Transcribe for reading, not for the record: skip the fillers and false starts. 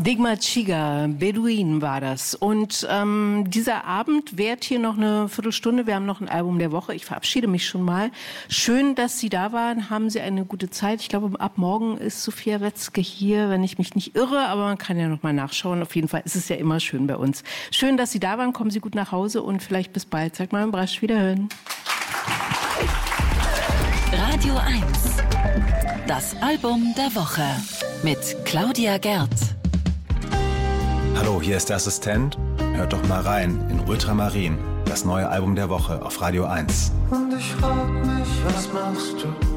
Digma Chiga, Beduin war das. Und dieser Abend währt hier noch eine Viertelstunde. Wir haben noch ein Album der Woche. Ich verabschiede mich schon mal. Schön, dass Sie da waren. Haben Sie eine gute Zeit. Ich glaube, ab morgen ist Sophia Wetzke hier, wenn ich mich nicht irre. Aber man kann ja noch mal nachschauen. Auf jeden Fall ist es ja immer schön bei uns. Schön, dass Sie da waren. Kommen Sie gut nach Hause und vielleicht bis bald. Sagt mal im Brasch, wiederhören. Radio 1. Das Album der Woche mit Claudia Gerth. Hallo, hier ist der Assistent. Hört doch mal rein in Ultramarin, das neue Album der Woche auf Radio 1. Und ich frag mich, was machst du?